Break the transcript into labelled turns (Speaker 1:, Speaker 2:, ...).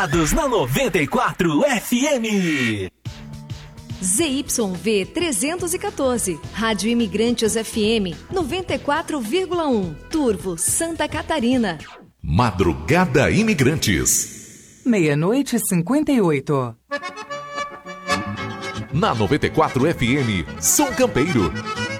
Speaker 1: Na 94 FM.
Speaker 2: ZYV 314, Rádio Imigrantes FM 94,1, Turvo, Santa Catarina.
Speaker 3: Madrugada Imigrantes.
Speaker 4: 00:58.
Speaker 3: Na 94 FM, Som Campeiro.